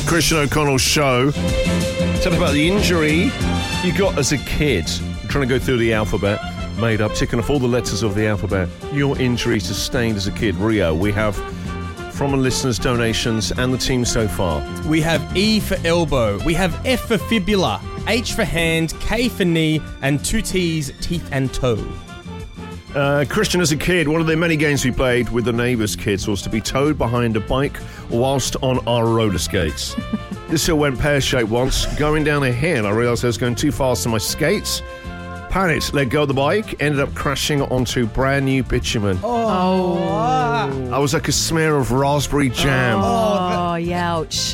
Christian O'Connell Show. Tell us about the injury you got as a kid. I'm trying to go through the alphabet, made up, ticking off all the letters of the alphabet. Your injury sustained as a kid. Rio, we have from a listener's donations and the team so far. We have E for elbow. We have F for fibula, H for hand, K for knee, and 2 T's, teeth and toe. Christian, as a kid, one of the many games we played with the neighbours' kids was to be towed behind a bike whilst on our roller skates. This hill went pear-shaped once. Going down a hill, I realised I was going too fast on my skates. Panicked, let go of the bike, ended up crashing onto brand new bitumen. I was like a smear of raspberry jam. Oh, ouch.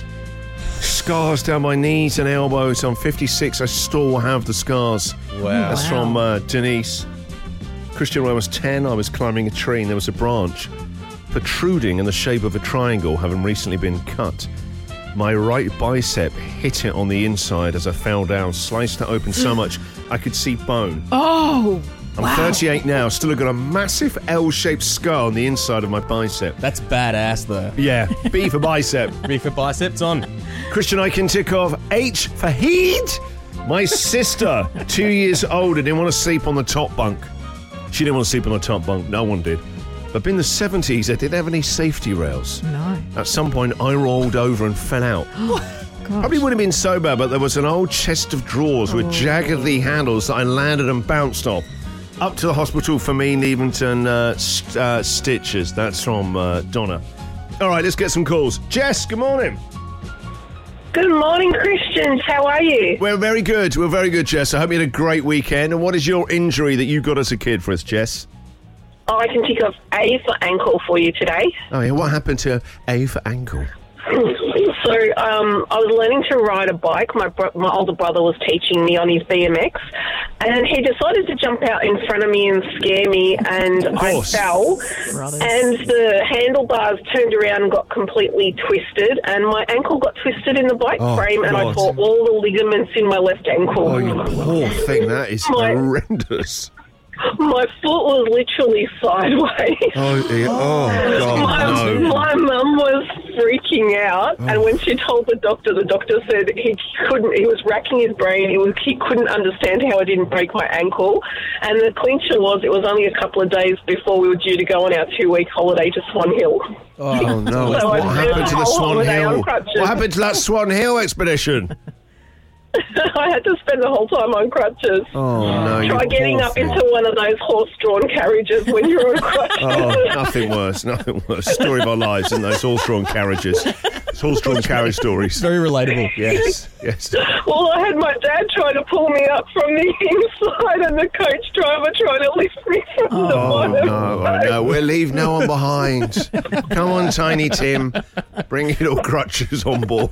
Scars down my knees and elbows. I'm 56, I still have the scars. Wow. That's from Denise. Christian, when I was 10, I was climbing a tree and there was a branch protruding in the shape of a triangle, having recently been cut. My right bicep hit it on the inside as I fell down, sliced it open so much I could see bone. Oh, I'm 38 now, still got a massive L-shaped scar on the inside of my bicep. That's badass, though. Yeah, B for bicep. B for biceps on. Christian, I can tick off H for heat. My sister, 2 years older, didn't want to sleep on the top bunk. She didn't want to sleep on the top bunk. No one did. But in the 70s, they didn't have any safety rails. No. At some point, I rolled over and fell out. Probably wouldn't have been so bad, but there was an old chest of drawers with jaggedy handles that I landed and bounced off. Up to the hospital for me, Leventon stitches. That's from Donna. All right, let's get some calls. Jess, good morning. Good morning, Christians. How are you? We're very good. We're very good, Jess. I hope you had a great weekend. And what is your injury that you got as a kid for us, Jess? Oh, I can tick off A for ankle for you today. Oh, yeah. What happened to A for ankle? So I was learning to ride a bike. My older brother was teaching me on his BMX, and he decided to jump out in front of me and scare me, and I fell. Brothers. And the handlebars turned around and got completely twisted, and my ankle got twisted in the bike frame, and I tore all the ligaments in my left ankle. Oh, you poor thing. That is horrendous. My foot was literally sideways. Oh, yeah. Oh God, no. My mum was freaking out, and when she told the doctor said he was racking his brain, he couldn't understand how I didn't break my ankle, and the clincher was it was only a couple of days before we were due to go on our 2-week holiday to Swan Hill. Oh, no. So What happened to the Swan Hill? What What happened to that Swan Hill expedition? I had to spend the whole time on crutches. Oh, no. Try getting up into one of those horse-drawn carriages when you're on crutches. Oh, nothing worse. Story of our lives in those horse-drawn carriages. It's horse-drawn carriage stories. Very relatable. Yes. Well, I had my dad trying to pull me up from the inside and the coach driver trying to lift me from the bottom. No, we'll leave no one behind. Come on, Tiny Tim. Bring your little crutches on board.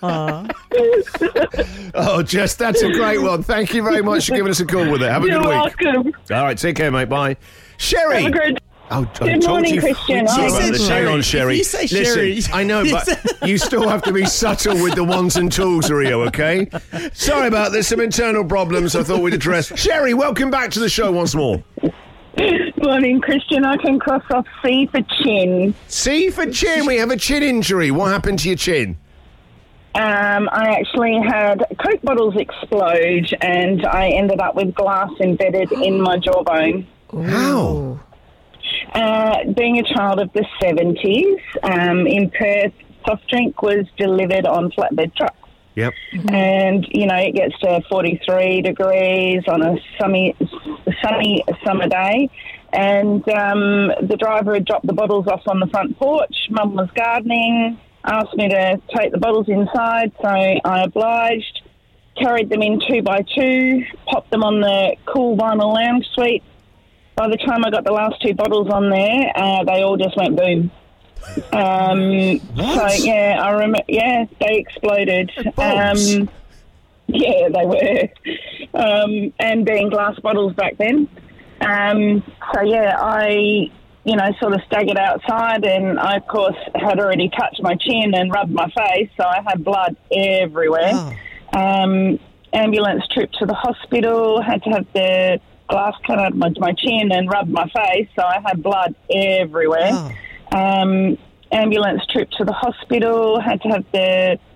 Oh, Jess, that's a great one. Thank you very much for giving us a call with it. Have a good week. You're welcome. All right, take care, mate. Bye. Sherry. Have a great Good morning, Christian. Hang on, Sherry. You say Sherry. Listen, I know, but you still have to be subtle with the ones and tools, Rio, okay? Sorry about this. Some internal problems I thought we'd address. Sherry, welcome back to the show once more. Morning, Christian. I can cross off C for chin. C for chin. We have a chin injury. What happened to your chin? I actually had Coke bottles explode, and I ended up with glass embedded in my jawbone. How? Being a child of the 70s, in Perth, soft drink was delivered on flatbed trucks. Yep. And, it gets to 43 degrees on a sunny summer day. And the driver had dropped the bottles off on the front porch. Mum was gardening, asked me to take the bottles inside, so I obliged, carried them in 2 by 2, popped them on the cool vinyl lounge suite. By the time I got the last 2 bottles on there, they all just went boom. So, yeah, I remember, they exploded. Yeah, they were. And being glass bottles back then. So, yeah, I, sort of staggered outside, and I, of course, had already touched my chin and rubbed my face, so I had blood everywhere. Ambulance trip to the hospital, had to have the glass cut out of my chin and rubbed my face, so I had blood everywhere. Ambulance trip to the hospital, had to have the